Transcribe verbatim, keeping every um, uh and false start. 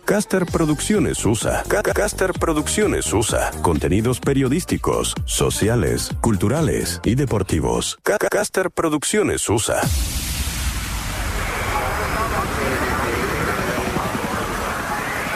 Caster Producciones U S A. Caster Producciones U S A. Contenidos periodísticos, sociales, culturales y deportivos. Caster Producciones U S A.